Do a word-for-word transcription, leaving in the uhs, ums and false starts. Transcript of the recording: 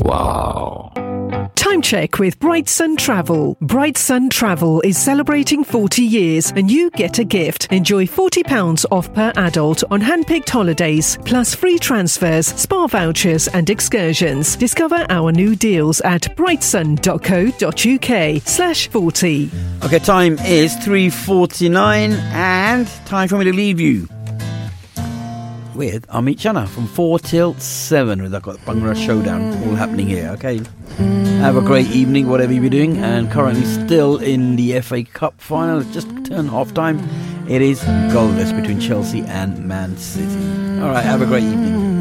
Wow. Time check with Bright Sun Travel. Bright Sun Travel is celebrating forty years and you get a gift. Enjoy forty pounds off per adult on hand-picked holidays, plus free transfers, spa vouchers and excursions. Discover our new deals at brightsun.co.uk slash 40. Okay, time is three forty-nine and time for me to leave you with Amit Chana from four till seven. We've got Bhangra Showdown all happening here, okay? Have a great evening, whatever you're doing. And currently still in the F A Cup final, just turned half time. It is goalless between Chelsea and Man City. All right, have a great evening.